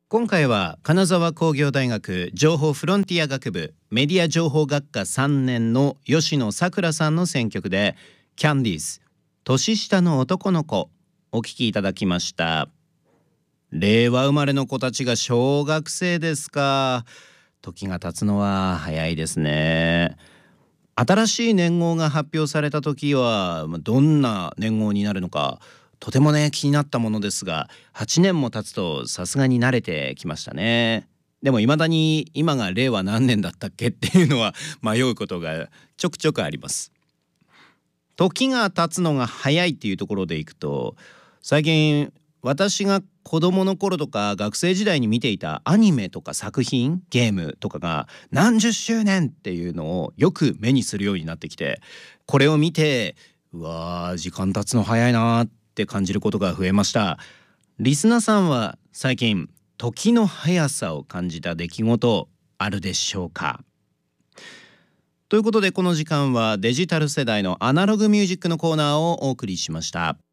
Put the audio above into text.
今回は金沢工業大学情報フロンティア学部メディア情報学科3年の吉野さくらさんの選曲でキャンディーズ年下の男の子お聴きいただきました。令和生まれの子たちが小学生ですか。時が経つのは早いですね。新しい年号が発表された時はどんな年号になるのかとてもね気になったものですが、8年も経つとさすがに慣れてきましたね。でも未だに今が令和何年だったっけっていうのは迷うことがちょくちょくあります。時が経つのが早いっていうところでいくと、最近私が子供の頃とか学生時代に見ていたアニメとか作品ゲームとかが何十周年っていうのをよく目にするようになってきて、これを見てうわー時間経つの早いなって感じることが増えました。リスナーさんは最近時の速さを感じた出来事あるでしょうか。ということでこの時間はデジタル世代のアナログミュージックのコーナーをお送りしました。